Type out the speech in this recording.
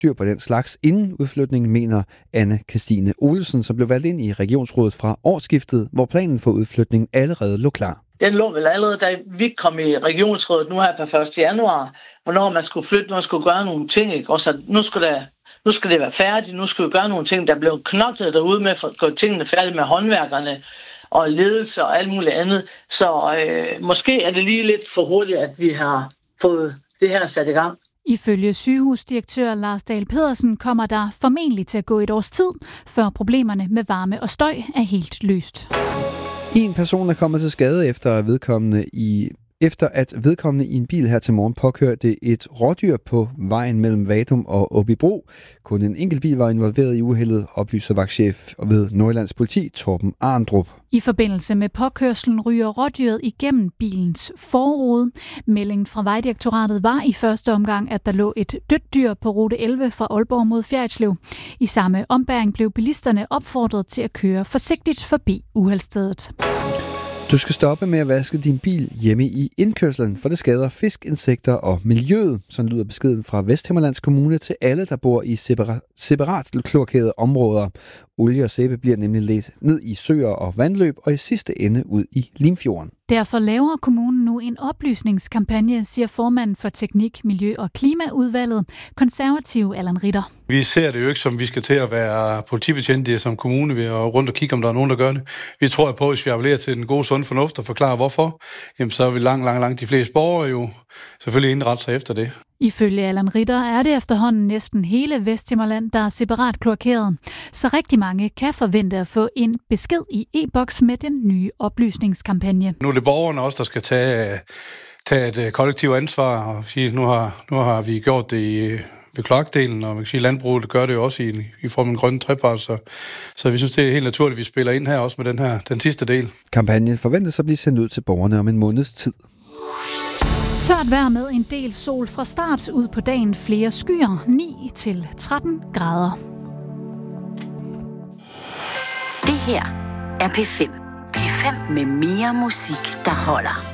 styr på den slags inden udflytningen, mener Anne-Kristine Olesen, som blev valgt ind i regionsrådet fra årsskiftet, hvor planen for udflytningen allerede lå klar. Den lå vel allerede, da vi kom i regionsrådet nu her på 1. januar, hvornår man skulle flytte, når man skulle gøre nogle ting. Ikke? Også nu skal det være færdigt, nu skal vi gøre nogle ting, der blev knoklet derude med at gøre tingene færdige med håndværkerne og ledelse og alt muligt andet. Så måske er det lige lidt for hurtigt, at vi har fået det her sat i gang. Ifølge sygehusdirektør Lars Dahl Pedersen kommer der formentlig til at gå et års tid, før problemerne med varme og støj er helt løst. En person er kommet til skade efter at vedkommende i en bil her til morgen påkørte et rådyr på vejen mellem Vadum og Åbybro. Kun en enkelt bil var involveret i uheldet, oplyser vagtchef ved Nordjyllands politi, Torben Arndrup. I forbindelse med påkørslen ryger rådyret igennem bilens forrude. Meldingen fra Vejdirektoratet var i første omgang, at der lå et dødt dyr på rute 11 fra Aalborg mod Fjerritslev. I samme ombæring blev bilisterne opfordret til at køre forsigtigt forbi uheldsstedet. Du skal stoppe med at vaske din bil hjemme i indkørslen, for det skader fisk, insekter og miljøet. Sådan lyder beskeden fra Vesthimmerlands Kommune til alle, der bor i separat kloakerede områder. Olie og sæbe bliver nemlig ledt ned i søer og vandløb og i sidste ende ud i Limfjorden. Derfor laver kommunen nu en oplysningskampagne, siger formanden for Teknik, Miljø- og Klimaudvalget, konservativ Allan Ritter. Vi ser det jo ikke som, vi skal til at være politibetjente som kommune ved at rundt og kigge, om der er nogen, der gør det. Vi tror på, at hvis vi appellerer til den gode, sunde fornuft og forklarer hvorfor, jamen så vil langt de fleste borgere jo selvfølgelig indrette sig efter det. Ifølge Allan Ritter er det efterhånden næsten hele Vesthimmerland, der er separat kloakeret. Så rigtig mange kan forvente at få en besked i e-boks med den nye oplysningskampagne. Nu er det borgerne også, der skal tage et kollektivt ansvar og sige, nu har vi gjort det ved kloakdelen, og man kan sige, landbruget gør det jo også i form af en grøn trepart, så vi synes, det er helt naturligt, at vi spiller ind her også med den sidste del. Kampagnen forventes at blive sendt ud til borgerne om en måneds tid. Tørt vejr med en del sol fra start, ud på dagen flere skyer, 9-13 grader. Det her er P5. P5 med mere musik, der holder.